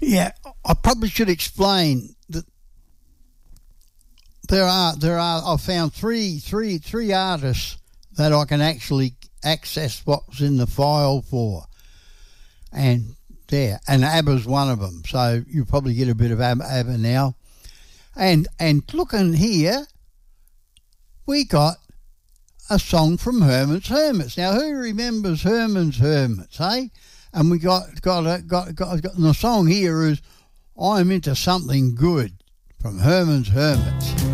Yeah, I probably should explain that there are. I've found three artists that I can actually access what's in the file for, and ABBA's one of them. So you'll probably get a bit of ABBA now, and looking here, we got a song from Herman's Hermits. Now, who remembers Herman's Hermits, eh? And we got the song here is "I'm Into Something Good" from Herman's Hermits.